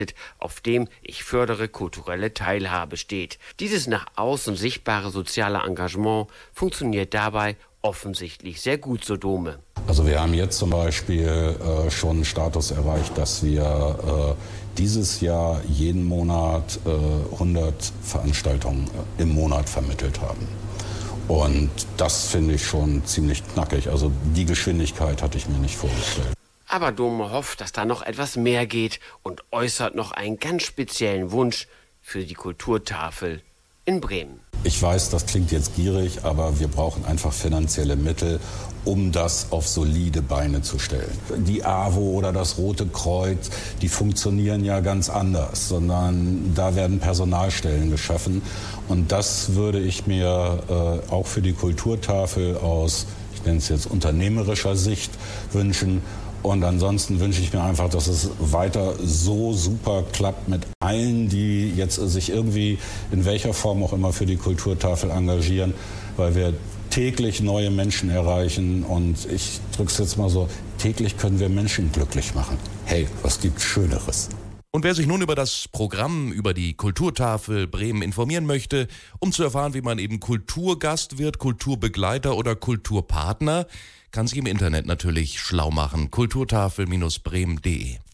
auf dem "Ich fördere kulturelle Teilhabe" steht. Dieses nach außen sichtbare soziale Engagement funktioniert dabei offensichtlich sehr gut, so Dome. Also wir haben jetzt zum Beispiel schon einen Status erreicht, dass wir dieses Jahr jeden Monat 100 Veranstaltungen im Monat vermittelt haben. Und das finde ich schon ziemlich knackig. Also die Geschwindigkeit hatte ich mir nicht vorgestellt. Aber Dome hofft, dass da noch etwas mehr geht und äußert noch einen ganz speziellen Wunsch für die Kulturtafel in Bremen. Ich weiß, das klingt jetzt gierig, aber wir brauchen einfach finanzielle Mittel, um das auf solide Beine zu stellen. Die AWO oder das Rote Kreuz, die funktionieren ja ganz anders, sondern da werden Personalstellen geschaffen. Und das würde ich mir auch für die Kulturtafel aus, ich nenne es jetzt unternehmerischer Sicht, wünschen. Und ansonsten wünsche ich mir einfach, dass es weiter so super klappt mit allen, die jetzt sich irgendwie in welcher Form auch immer für die Kulturtafel engagieren, weil wir täglich neue Menschen erreichen. Und ich drücke es jetzt mal so, täglich können wir Menschen glücklich machen. Hey, was gibt's Schöneres? Und wer sich nun über das Programm, über die Kulturtafel Bremen informieren möchte, um zu erfahren, wie man eben Kulturgast wird, Kulturbegleiter oder Kulturpartner, kann sich im Internet natürlich schlau machen. kulturtafel-bremen.de